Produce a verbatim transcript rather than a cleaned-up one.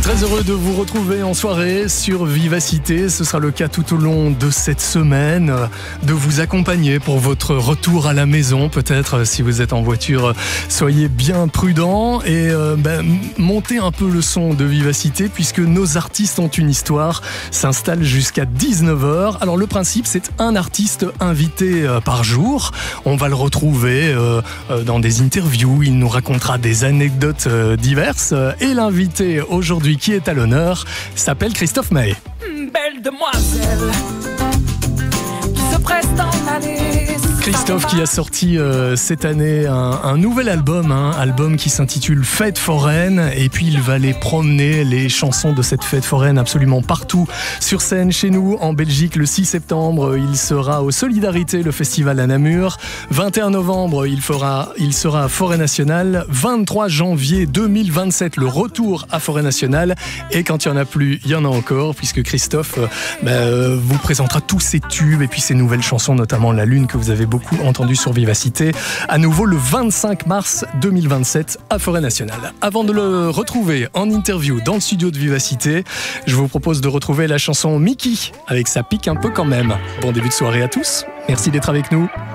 Très heureux de vous retrouver en soirée sur Vivacité. Ce sera le cas tout au long de cette semaine, de vous accompagner pour votre retour à la maison. Peut-être si vous êtes en voiture, soyez bien prudents et euh, ben, montez un peu le son de Vivacité puisque nos artistes ont une histoire s'installe jusqu'à dix-neuf heures. Alors le principe, c'est un artiste invité euh, par jour. On va le retrouver euh, euh, dans des interviews. Il nous racontera des anecdotes euh, diverses. Et l'invité aujourd'hui qui est à l'honneur s'appelle Christophe Maé. Belle demoiselle qui se presse dans l'allée. Christophe qui a sorti euh, cette année un, un nouvel album, un hein, album qui s'intitule Fête foraine, et puis il va aller promener les chansons de cette fête foraine absolument partout sur scène chez nous en Belgique le six septembre. Il sera au Solidarité, le festival à Namur. vingt et un novembre, il, fera, il sera à Forêt Nationale. vingt-trois janvier deux mille vingt-sept, le retour à Forêt Nationale. Et quand il n'y en a plus, il y en a encore, puisque Christophe euh, bah, vous présentera tous ses tubes et puis ses nouvelles chansons, notamment La Lune que vous avez beaucoup entendu sur Vivacité, à nouveau le vingt-cinq mars deux mille vingt-sept à Forêt Nationale. Avant de le retrouver en interview dans le studio de Vivacité, je vous propose de retrouver la chanson Mickey avec sa pique un peu quand même. Bon début de soirée à tous, merci d'être avec nous.